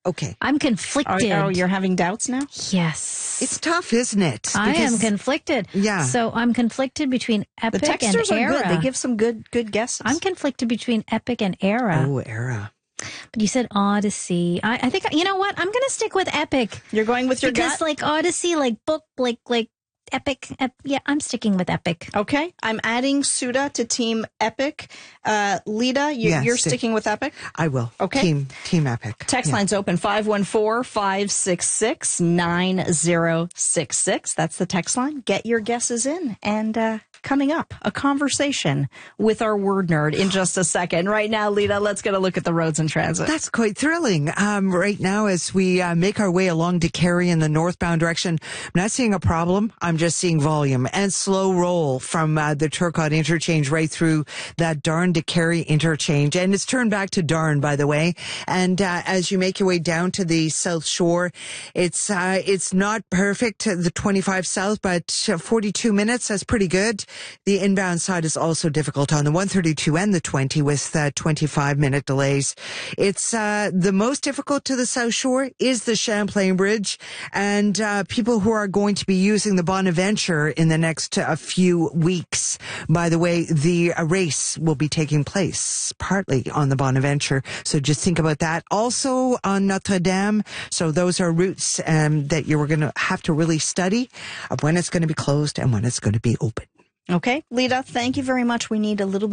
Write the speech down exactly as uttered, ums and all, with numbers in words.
Okay. I'm conflicted. Oh, oh, you're having doubts now? Yes. It's tough, isn't it? I am Because- conflicted. Yeah. So I'm conflicted between The Epic and texters are Era. good. They give some good good guesses. I'm conflicted between Epic and Era. Oh, Era. But you said Odyssey. I, I think, you know what? I'm going to stick with Epic. You're going with your Because gut? like Odyssey, like book, like, like Epic. Ep, yeah, I'm sticking with Epic. Okay. I'm adding Suda to Team Epic. Uh, Lita, you, Yes, you're stick- sticking with Epic? I will. Okay. Team, team Epic. Text Yeah. line's open, five one four, five six six, nine zero six six. That's the text line. Get your guesses in. And uh, coming up, a conversation with our word nerd in just a second. Right now, Lita, let's get a look at the roads and transit. That's quite thrilling. Um, right now, as we uh, make our way along to Cary in the northbound direction, I'm not seeing a problem. I'm just seeing volume and slow roll from uh, the Turcotte interchange right through that Darn to Cary interchange. And it's turned back to Darn, by the way. And uh, as you make your way down to the South Shore, it's uh, it's not perfect, the twenty-five South, but forty-two minutes, that's pretty good. The inbound side is also difficult on the one thirty-two and the twenty with uh, twenty-five minute delays. It's uh, the most difficult to the South Shore is the Champlain Bridge, and uh, people who are going to be using the Bonaventure in the next uh, few weeks. By the way, the uh, race will be taking place partly on the Bonaventure, so just think about that. Also on Notre Dame, so those are routes um, that you're going to have to really study of when it's going to be closed and when it's going to be open. Okay. Lita, thank you very much. We need a little bit